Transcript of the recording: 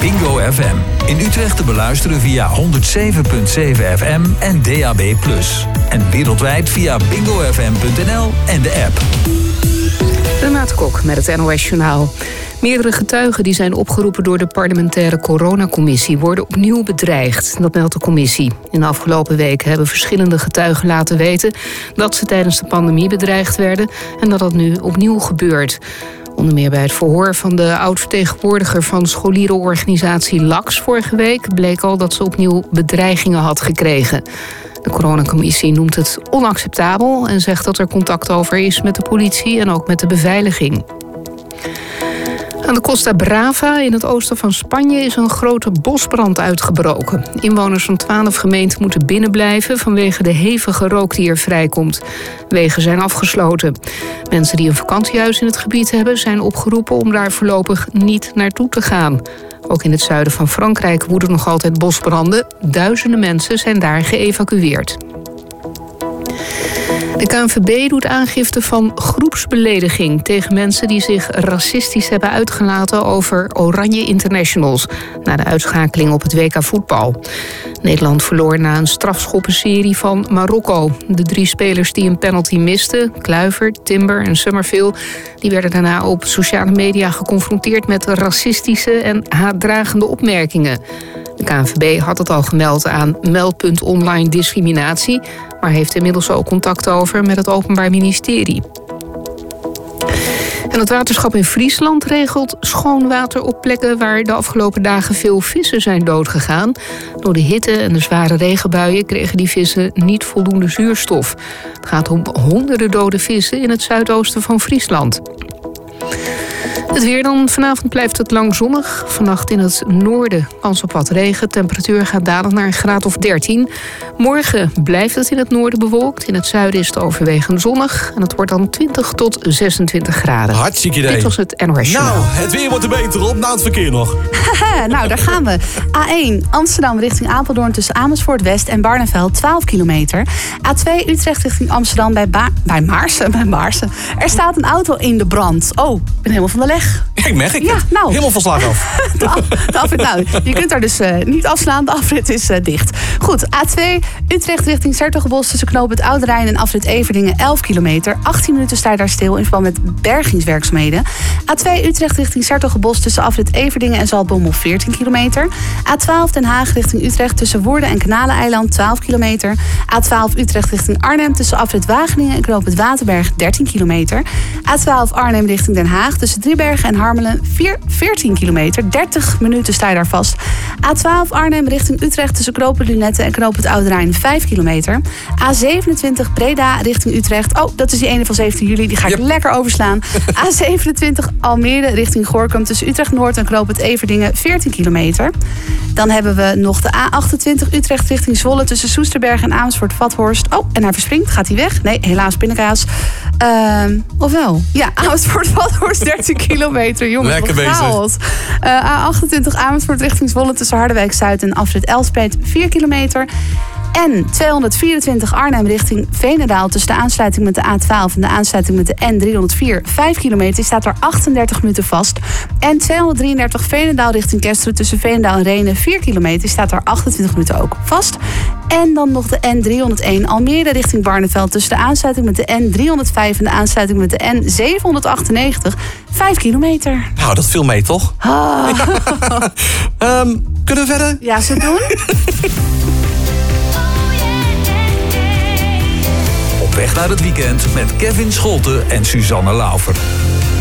Bingo FM. In Utrecht te beluisteren via 107.7 FM en DAB+. En wereldwijd via bingofm.nl en de app. Renate Kok met het NOS Journaal. Meerdere getuigen die zijn opgeroepen door de parlementaire coronacommissie worden opnieuw bedreigd. Dat meldt de commissie. In de afgelopen weken hebben verschillende getuigen laten weten dat ze tijdens de pandemie bedreigd werden en dat dat nu opnieuw gebeurt. Onder meer bij het verhoor van de oud-vertegenwoordiger van scholierenorganisatie LAX vorige week bleek al dat ze opnieuw bedreigingen had gekregen. De coronacommissie noemt het onacceptabel en zegt dat er contact over is met de politie en ook met de beveiliging. Aan de Costa Brava in het oosten van Spanje is een grote bosbrand uitgebroken. Inwoners van 12 gemeenten moeten binnenblijven vanwege de hevige rook die er vrijkomt. Wegen zijn afgesloten. Mensen die een vakantiehuis in het gebied hebben zijn opgeroepen om daar voorlopig niet naartoe te gaan. Ook in het zuiden van Frankrijk woeden nog altijd bosbranden. Duizenden mensen zijn daar geëvacueerd. De KNVB doet aangifte van groepsbelediging tegen mensen die zich racistisch hebben uitgelaten over Oranje Internationals na de uitschakeling op het WK voetbal. Nederland verloor na een strafschoppenserie van Marokko. De 3 spelers die een penalty misten, Kluivert, Timber en Summerville, die werden daarna op sociale media geconfronteerd met racistische en haatdragende opmerkingen. De KNVB had het al gemeld aan Meldpunt Online Discriminatie, maar heeft inmiddels ook contact over met het Openbaar Ministerie. En het waterschap in Friesland regelt schoon water op plekken waar de afgelopen dagen veel vissen zijn doodgegaan. Door de hitte en de zware regenbuien kregen die vissen niet voldoende zuurstof. Het gaat om honderden dode vissen in het zuidoosten van Friesland. Het weer dan. Vanavond blijft het lang zonnig. Vannacht in het noorden kans op wat regen. Temperatuur gaat dalen naar een graad of 13. Morgen blijft het in het noorden bewolkt. In het zuiden is het overwegend zonnig. En het wordt dan 20 tot 26 graden. Hartstikke idee. Dit was het NOS Journaal. Nou, het weer wordt er beter op. Nou, het verkeer nog. Nou, daar gaan we. A1 Amsterdam richting Apeldoorn tussen Amersfoort West en Barneveld 12 kilometer. A2 Utrecht richting Amsterdam bij Maarsen. Er staat een auto in de brand. Oh, ik ben helemaal van de leg. Ja, ik merk het. Ja, nou. Helemaal van slag af. De afrit, nou, je kunt daar dus niet afslaan. De afrit is dicht. Goed, A2 Utrecht richting 's-Hertogenbosch tussen knooppunt Oude Rijn en afrit Everdingen 11 kilometer. 18 minuten sta je daar stil in verband met bergingswerkzaamheden. A2 Utrecht richting 's-Hertogenbosch tussen afrit Everdingen en Zaltbommel 14 kilometer. A12 Den Haag richting Utrecht tussen Woerden en Kanaleneiland 12 kilometer. A12 Utrecht richting Arnhem tussen afrit Wageningen en knooppunt Waterberg 13 kilometer. A12 Arnhem richting Den Haag tussen Driebergen en Harmelen 14 kilometer. 30 minuten sta je daar vast. A12 Arnhem richting Utrecht tussen knooppunt Lunetten en knooppunt Oude Rijn 5 kilometer. A27 Breda richting Utrecht. Oh, dat is die ene van 17 juli. Die ga ik lekker overslaan. A27 Almere richting Gorinchem tussen Utrecht Noord en knooppunt Everdingen 14 kilometer. Dan hebben we nog de A28 Utrecht richting Zwolle tussen Soesterberg en Amersfoort-Vathorst. Oh, en hij verspringt. Gaat hij weg? Nee, helaas pindakaas. Of wel? Ja, Amersfoort-Vathorst 13 kilometer. Jongens, lekker bezig. A28 Amersfoort richting Zwolle tussen Harderwijk-Zuid en afrit Elspeet 4 kilometer. En 224 Arnhem richting Veenendaal tussen de aansluiting met de A12 en de aansluiting met de N304 5 kilometer. Die staat er 38 minuten vast. En 233 Veenendaal richting Kesteren tussen Veenendaal en Rhenen 4 kilometer. Die staat er 28 minuten ook vast. En dan nog de N301 Almere richting Barneveld tussen de aansluiting met de N305 en de aansluiting met de N798 5 kilometer. Nou, dat viel mee, toch? Kunnen we verder? Ja, zullen we doen? Op weg naar het weekend met Kevin Scholten en Suzanne Laufer.